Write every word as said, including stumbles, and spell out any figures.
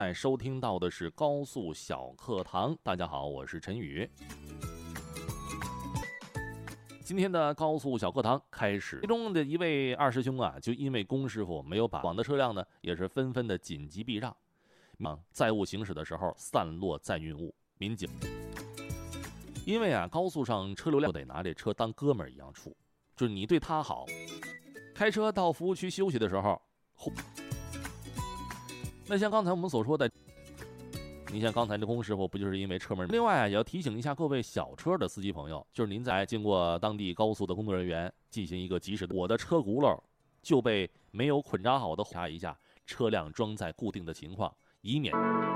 在收听到的是高速小课堂，大家好，我是陈宇。今天的高速小课堂开始，其中的一位二师兄啊，就因为龚师傅没有把，广的车辆呢也是纷纷的紧急避让。载物行驶的时候散落载运物，民警因为啊高速上车流量得拿这车当哥们儿一样处，就是你对他好。开车到服务区休息的时候，那像刚才我们所说的，你像刚才这龚师傅不就是因为车门？另外啊，也要提醒一下各位小车的司机朋友，就是您在经过当地高速的工作人员进行一个及时的，我的车轱辘就被没有捆扎好的查一下车辆装载固定的情况，以免